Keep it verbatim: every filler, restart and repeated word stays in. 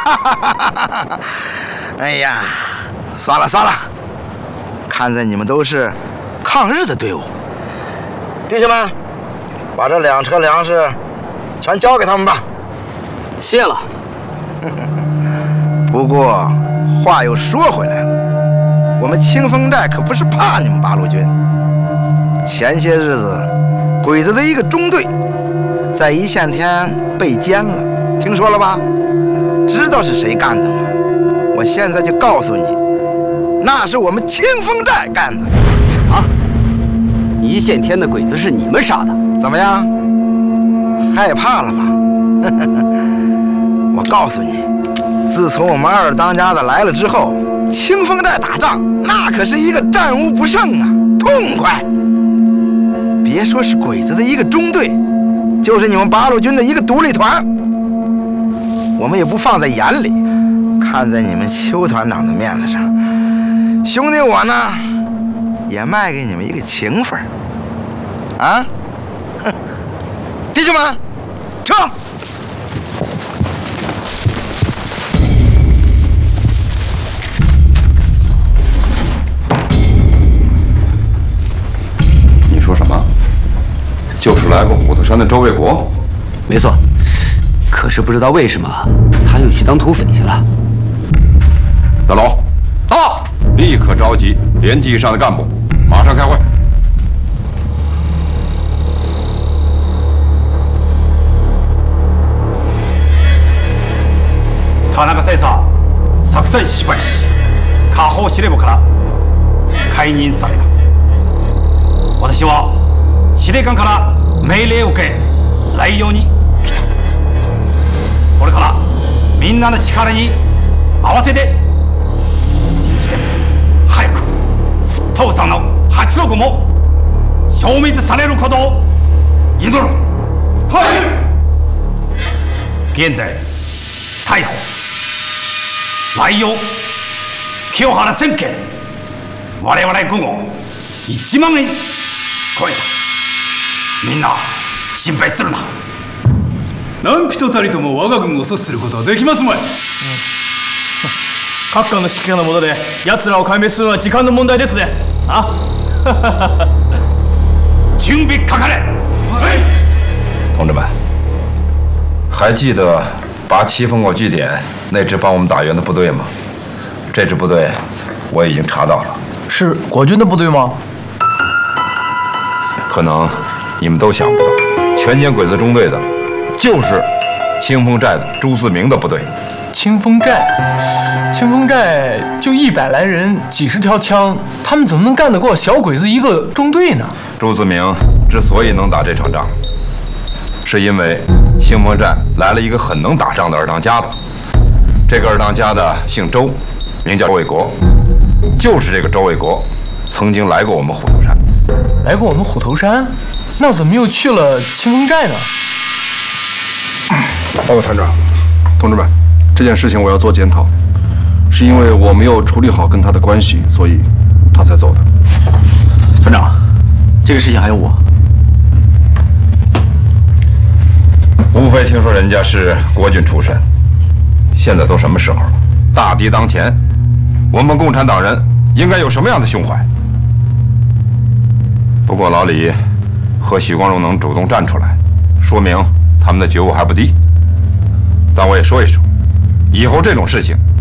哎呀，算了算了，看在你们都是抗日的队伍，弟兄们，把这两车粮食全交给他们吧。 谢了。 不过话又说回来了，我们清风寨可不是怕你们八路军。前些日子，鬼子的一个中队在一线天被歼了，听说了吧？知道是谁干的吗？我现在就告诉你，那是我们清风寨干的。 什么？一线天的鬼子是你们杀的？ 怎么样？害怕了吧？我告诉你，自从我们二当家的来了之后，清风寨打仗那可是一个战无不胜啊，痛快！别说是鬼子的一个中队，就是你们八路军的一个独立团，我们也不放在眼里。看在你们邱团长的面子上，兄弟我呢，也卖给你们一个情分啊！哼，弟兄们，撤！ 你说什么？就是来过虎头山的周卫国？ 没错，可是不知道为什么他又去当土匪去了。 大佬，到！立刻召集连级以上的干部，马上开会。 田中先生、作戦失敗し、下方司令部から解任された。私は司令官から命令を受け、来用に来た。これからみんなの力に合わせて、一日でも早く沸騰山の八六も消滅されることを祈る。はい。現在逮捕。来用清原千件、我々軍を一万人超えた。みんな心配するな。 何人たりとも我が軍を阻止することはできますまい。うん、各艦の指揮官の下で奴らを壊滅するのは時間の問題ですね。啊， 準備かかれ。はい。 同志们，还记得拔七峰口据点那支帮我们打援的部队吗？这支部队我已经查到了。 是国军的部队吗？ 可能你们都想不到，全歼鬼子中队的，就是清风寨的朱自明的部队。 清风寨，清风寨就一百来人，几十条枪，他们怎么能干得过小鬼子一个中队呢？ 朱自明之所以能打这场仗，是因为清风寨来了一个很能打仗的二当家的。这个二当家的姓周，名叫周卫国，就是这个周卫国曾经来过我们虎头山。 来过我们虎头山？那怎么又去了清风寨呢？ 报告团长，同志们，这件事情我要做检讨，是因为我没有处理好跟他的关系，所以他才走的。 团长，这个事情还有我。 无非听说人家是国军出身，现在都什么时候了？大敌当前，我们共产党人应该有什么样的胸怀？不过老李和许光荣能主动站出来，说明他们的觉悟还不低。但我也说一声，以后这种事情